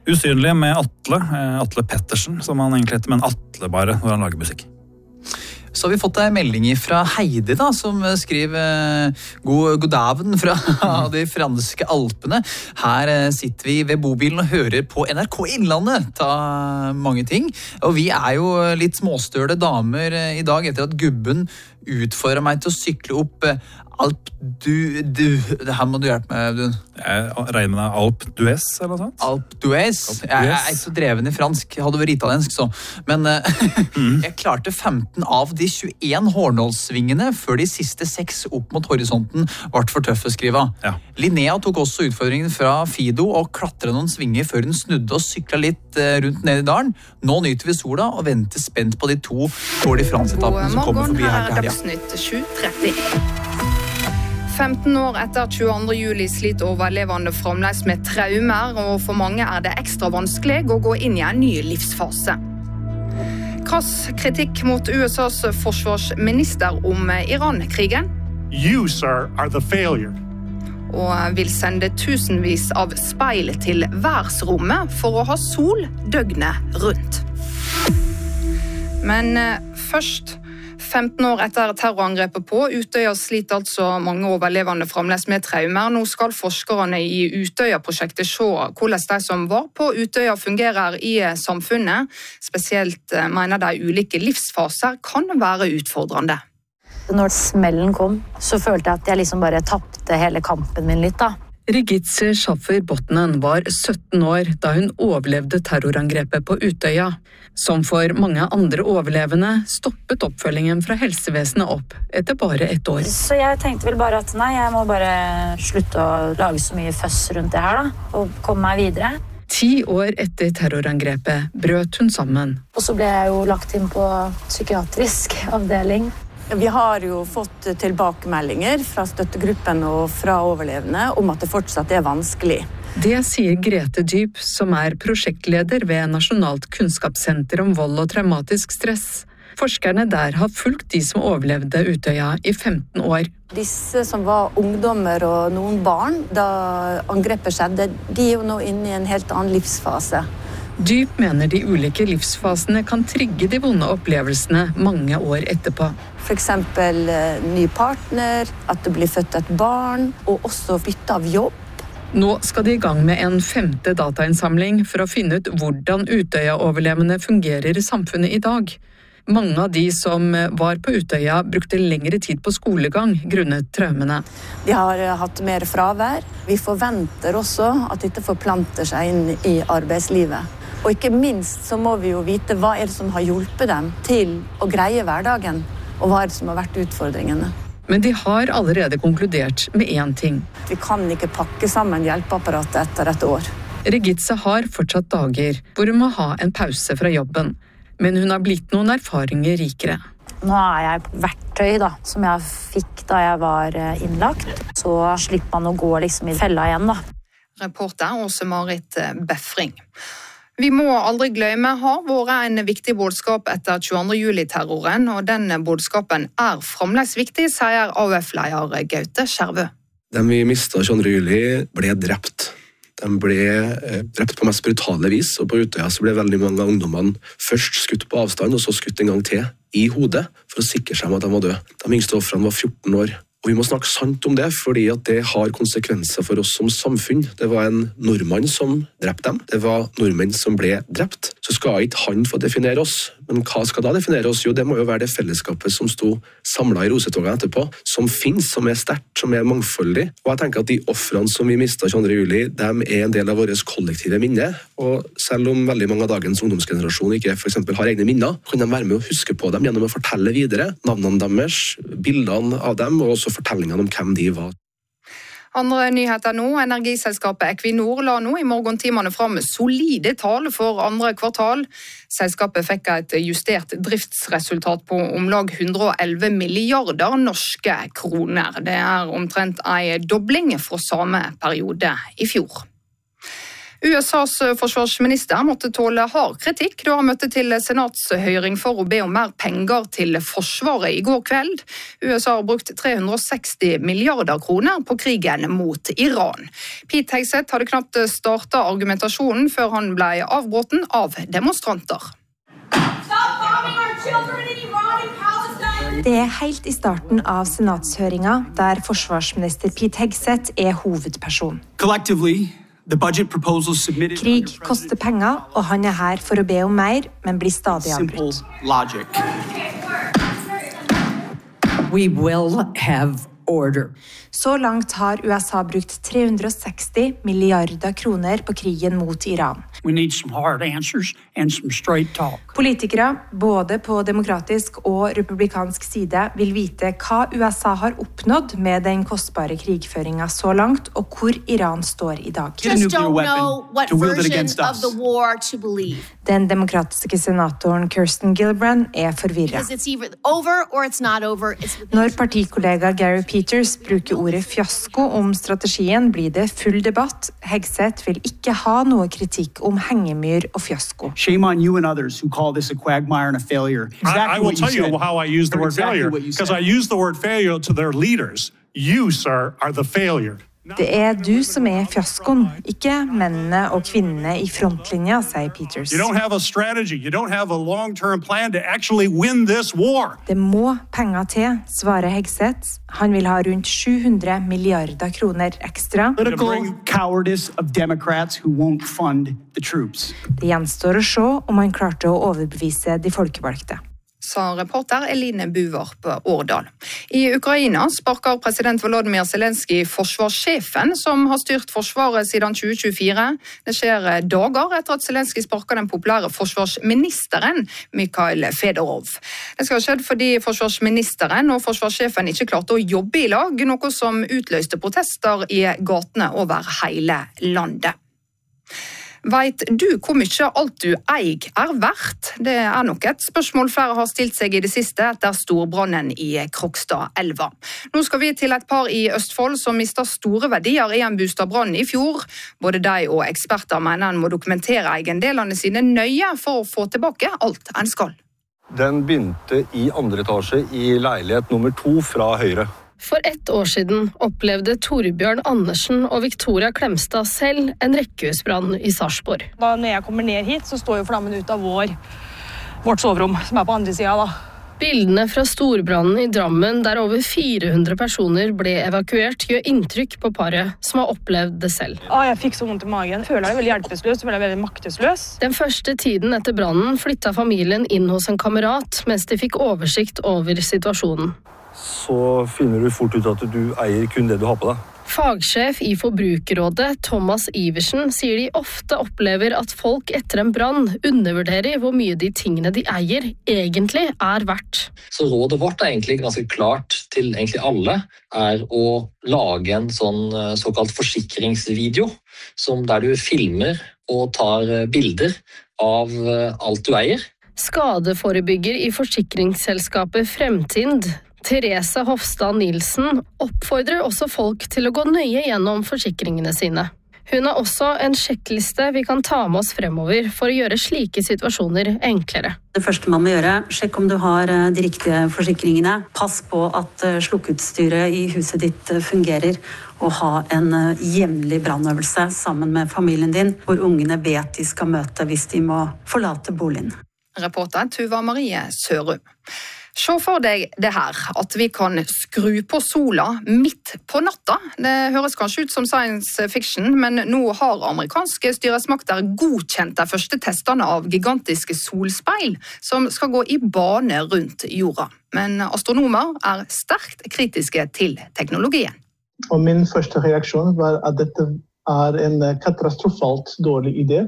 Usynlig med Atle Pettersen, som han egentlig heter, men Atle bare når han lager musikk. Så har vi fått en melding fra Heidi da, som skriver god dagen fra de franske Alpene. Her sitter vi ved bobilen og hører på NRK Innlandet ta mange ting. Og vi jo litt småstørte damer i dag etter at gubben utfordret meg til å sykle opp Alp det her må du hjelpe meg, Audun. Jeg regner med deg Alp d'Huez, eller noe sånt? Alp d'Huez? Jeg ikke så dreven i fransk, jeg hadde vært italiensk så. Men jeg klarte 15 av de 21 hårnålsvingene før de siste 6 opp mot horisonten ble for tøffe, skriva. Ja. Linnea tok også utfordringen fra Fido og klatret noen svinger før hun snudde og syklet litt rundt ned i dalen. Nå nyter vi sola og venter spent på de 2 Tour de France-etappene som kommer forbi her til helga. Dagsnytt 7:30. 15 år etter 22. juli sliter overlevende fremdeles med traumer, og for mange det ekstra vanskelig å gå inn i en ny livsfase. Krass kritikk mot USAs forsvarsminister om Iran-krigen. You, sir, are the failure. Og vil sende tusenvis av speil til verdensrommet for å ha sol døgnet rundt. Men først 15 år etter terrorangrepet på Utøya sliter altså mange overlevende fremdeles med traumer. Nå skal forskerne i Utøya-prosjektet se hvordan de som var på Utøya fungerer i samfunnet. Spesielt mener de ulike livsfaser kan være utfordrende. Når smellen kom, så følte jeg at jeg liksom bare tappte hele kampen min litt da. Regitze Schaffer Botnen var 17 år da hun overlevde terrorangrepet på Utøya. Som for mange andre overlevende stoppet oppfølgingen fra helsevesenet opp etter bare 1 år. Så jeg tenkte vel bare at nei, jeg må bare slutte å lage så mye føss rundt det her da, og komme meg videre. 10 år etter terrorangrepet brøt hun sammen. Og så ble jeg jo lagt inn på psykiatrisk avdeling. Vi har jo fått tilbakemeldinger fra støttegruppen og fra overlevende om at det fortsatt vanskelig. Det sier Grete Dyb, som prosjektleder ved Nasjonalt kunnskapssenter om vold og traumatisk stress. Forskerne der har fulgt de som overlevde Utøya i 15 år. Disse som var ungdommer og noen barn da angrepet skjedde, de jo nå inne i en helt annen livsfase. Dyb mener de ulike livsfasene kan trigge de vonde opplevelsene mange år etterpå. For eksempel ny partner, at det blir født et barn, og også bytte av jobb. Nå skal de i gang med en 5. datainnsamling for å finne ut hvordan Utøya-overlevende fungerer i samfunnet i dag. Mange av de som var på Utøya brukte lengre tid på skolegang grunnet traumene. De har hatt mer fravær. Vi forventer også at dette forplanter seg inn i arbeidslivet. Og ikke minst så må vi jo vite hva det som har hjulpet dem til å greie hverdagen, og hva det som har vært utfordringene. Men de har allerede konkludert med én ting. Vi kan ikke pakke sammen hjelpeapparatet etter 1 år. Regitze har fortsatt dager hvor hun må ha en pause fra jobben, men hun har blitt noen erfaringer rikere. Nå jeg på verktøy da, som jeg fikk da jeg var innlagt. Så slipper man å gå liksom i fella igjen da. Reporter Åse-Marit Befring. Vi må aldri glemme har vært en viktig budskap etter 22. juli-terroren, og den budskapen fremdeles viktig, sier AUF-leder Gaute Skjervø. De vi mistet 22. juli ble drept. De ble drept på mest brutale vis, og på Utøya så ble veldig mange av ungdommene først skutt på avstand, og så skutt en gang til i hodet, for å sikre seg om at de var døde. De yngste ofrene var 14 år. Og vi må snakke sant om det, fordi at det har konsekvenser for oss som samfunn. Det var en nordmann som drepte dem. Det var nordmenn som ble drept. Så skal ikke han få definere oss. Men hva skal da definere oss? Jo, det må jo være det fellesskapet som sto samlet i rosetogene etterpå, som finnes, som sterkt, som mangfoldig. Og jeg tenker at de offrene som vi mistet 22. juli, de en del av vårt kollektive minne. Og selv om veldig mange av dagens ungdomsgenerasjon ikke for eksempel har egne minner, kan de være med å huske på dem gjennom å fortelle videre navnene deres, bildene av dem, og også fortellingene om hvem de var. Andre nyheter nå. Energiselskapet Equinor la nå i morgentimene fram solide tall for 2. kvartal. Selskapet fikk et justert driftsresultat på om lag 111 milliarder norske kroner. Det omtrent en dobling fra samme periode i fjor. USAs forsvarsminister måtte tåle hard kritikk da han møtte til senatshøring for å be om mer penger til forsvaret i går kveld. USA har brukt 360 milliarder kroner på krigen mot Iran. Pete Hegseth hadde knapt startet argumentasjonen før han ble avbrutt av demonstranter. Det helt i starten av senatshøringa, der forsvarsminister Pete Hegseth hovedperson. Krig koster penger, og han her for å be om mer, men blir stadig avbrutt. We will have order. Så langt har USA brukt 360 milliarder kroner på krigen mot Iran. We need some hard answers and some straight talk. Politikere, både på demokratisk og republikansk side, vil vite hva USA har oppnådd med den kostbare krigføringen så langt, og hvor Iran står i dag. Den demokratiske senatoren Kirsten Gillibrand forvirret. Når partikollega Gary Peters bruker ordet fiasko om strategien, blir det full debatt. Hegseth vil ikke ha noe kritikk om hengemyr og fiasko. Shame on you and others who call this a quagmire and a failure. I will tell you how I use the word failure, because I use the word failure to their leaders. You, sir, are the failure. Det du som fiaskoen, ikke mennene og kvinnene i frontlinja, sier Peters. You don't have a strategy, you don't have a long-term plan to actually win this war. Det må penger til, svarer Hegseth. Han vil ha rundt 700 milliarder kroner ekstra. Political cowardice of Democrats who won't fund the troops. Det gjenstår å se om han klarte å overbevise de folkevalgte. Sa reporter Eline Buvarp Årdal. I Ukraina sparker president Volodymyr Zelenskyj forsvarssjefen, som har styrt forsvaret siden 2024. Det skjer dager etter at Zelenskyj sparker den populære forsvarsministeren, Mikhail Fedorov. Det skal ha skjedd fordi forsvarsministeren og forsvarssjefen ikke klarte å jobbe i lag, noe som utløste protester i gatene over hele landet. Vet du hvor mye alt du eier verdt? Det nok et spørsmål flere har stilt seg i det siste etter storbrannen i Krokstadelva. Nå skal vi til et par i Østfold som mistet store verdier i en bostadbrann i fjor. Både de og eksperter mener en må dokumentere eiendelene sine nøye for å få tilbake alt en skal. Den begynte i andre etasje i leilighet nummer 2 fra høyre. For 1 år siden opplevde Torbjørn Andersen og Victoria Klemstad selv en rekkehusbrann i Sarpsborg. Når jeg kommer ned hit, så står jo flammen ut av vårt soverom, som på andre siden da. Bildene fra storbrannen i Drammen, der over 400 personer ble evakuert, gjør inntrykk på paret som har opplevd det selv. Jeg fikk så vondt i magen. Jeg føler meg veldig hjelpeløs, jeg føler meg veldig maktesløs. Den første tiden etter brannen flyttet familien inn hos en kamerat, mens de fikk oversikt over situasjonen. Så finner du fort ut at du eier kun det du har på deg. Fagsjef i Forbrukerrådet, Thomas Iversen, sier de ofte opplever at folk etter en brann undervurderer hvor mye de tingene de eier egentlig verdt. Så rådet vårt egentlig ganske klart til egentlig alle, å lage en såkalt forsikringsvideo, der du filmer og tar bilder av alt du eier. Skadeforebygger i forsikringsselskapet Fremtind, Therese Hofstad Nilsen, oppfordrer også folk til å gå nøye gjennom forsikringene sine. Hun har også en sjekkliste vi kan ta med oss fremover for å gjøre slike situasjoner enklere. Det første man må gjøre, sjekk om du har de riktige forsikringene. Pass på at slukkeutstyret i huset ditt fungerer, og ha en jevnlig brannøvelse sammen med familien din, hvor ungene vet de skal møte hvis de må forlate boligen. Reporter Tuva Marie Sørum. Se for deg det her, at vi kan skru på sola midt på natta. Det høres kanskje ut som science fiction, men nå har amerikanske styresmakter godkjent de første testene av gigantiske solspeil som skal gå i bane rundt jorda. Men astronomer sterkt kritiske til teknologien. Og min første reaksjon var at dette en katastrofalt dårlig idé,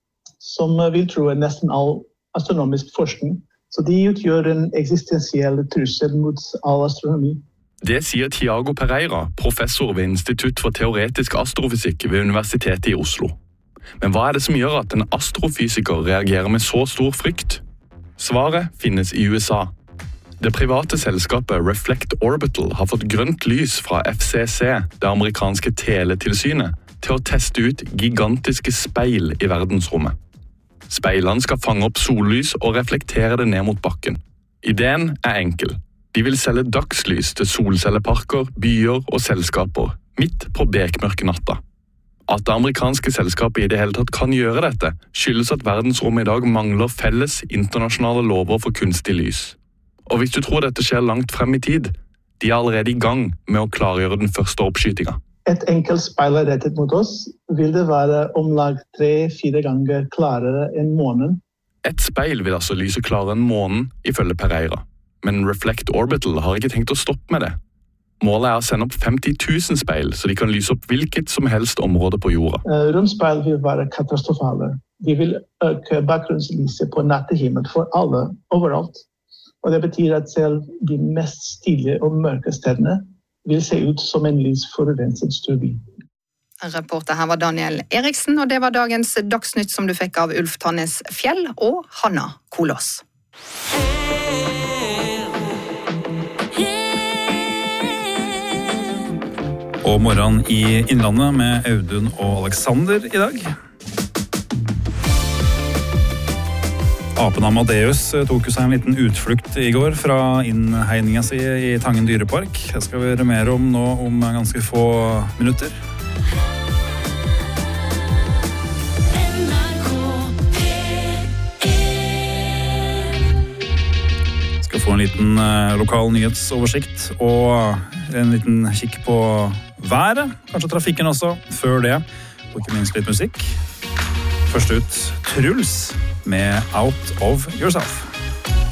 som vil tro nesten all astronomisk forskning. Så de utgjør en eksistensiell trussel mot all astronomi. Det sier Tiago Pereira, professor ved Institutt for teoretisk astrofysikk ved Universitetet i Oslo. Men hva det som gjør at en astrofysiker reagerer med så stor frykt? Svaret finnes i USA. Det private selskapet Reflect Orbital har fått grønt lys fra FCC, det amerikanske teletilsynet, til å teste ut gigantiske speil i verdensrommet. Speilene skal fange opp sollys og reflektere det ned mot bakken. Ideen er enkel. De vil selge dagslys til solcelleparker, byer og selskaper, midt på bekmørke natta. At det amerikanske selskapet i det hele tatt kan gjøre dette, skyldes at verdensrommet i dag mangler felles internasjonale lover for kunstig lys. Og hvis du tror dette skjer langt frem i tid, de er allerede i gang med å klargjøre den første oppskytinga. Et enkelt speil rettet mot oss vil det være omlag 3-4 ganger klarere enn månen. Et speil vil altså lyse klarere enn månen, ifølge Pereira. Men Reflect Orbital har ikke tenkt å stoppe med det. Målet er å sende opp 50 000 speil, så de kan lyse opp hvilket som helst område på jorda. Romspeil vil være katastrofale. De vil øke bakgrunnslyset på nattehimmelen for alle, overalt. Og det betyr at selv de mest stille og mørke stedene vil se ut som en lysforurenset storby. Reporter her var Daniel Eriksen, og det var dagens Dagsnytt som du fikk av Ulf Tannes Fjell og Hanna Kolås. Og morgen i Innlandet med Audun og Alexander i dag. Apen Amadeus tok seg en liten utflukt i går fra innhegninga si i Tangen dyrepark. Det skal vi høre mer om nå om ganske få minutter. Skal få en liten lokal nyhetsoversikt og en liten kikk på været, kanskje trafikken også, før det, og ikke minst litt musikk. Først ut Truls med Out of Yourself.